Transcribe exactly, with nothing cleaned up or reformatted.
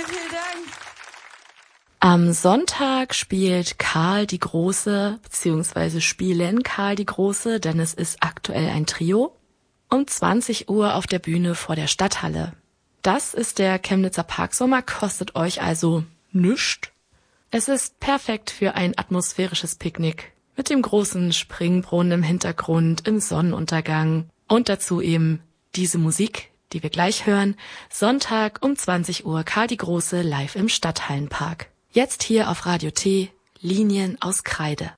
vielen Dank. Am Sonntag spielt Karl die Große, beziehungsweise spielen Karl die Große, denn es ist aktuell ein Trio, um zwanzig Uhr auf der Bühne vor der Stadthalle. Das ist der Chemnitzer Parksommer, kostet euch also nüscht. Es ist perfekt für ein atmosphärisches Picknick mit dem großen Springbrunnen im Hintergrund im Sonnenuntergang und dazu eben diese Musik, die wir gleich hören. Sonntag um zwanzig Uhr Karl die Große live im Stadthallenpark. Jetzt hier auf Radio T, Linien aus Kreide.